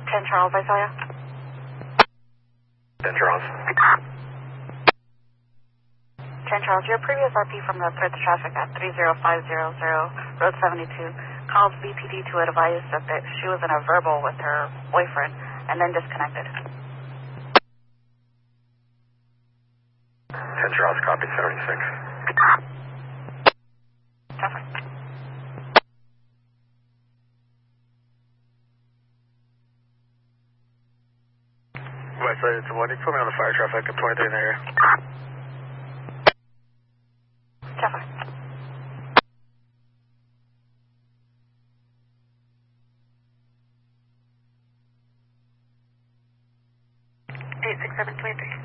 10 Charles, I saw you. 10 Charles. 10 Charles, your previous RP from the threat to traffic at 30500 Road 72 called BPD to advise that she was in a verbal with her boyfriend and then disconnected. 10 Charles, copy 76. Traffic. West side, it's 1. You put me on the fire traffic at 23 in the area. Traffic. 86723.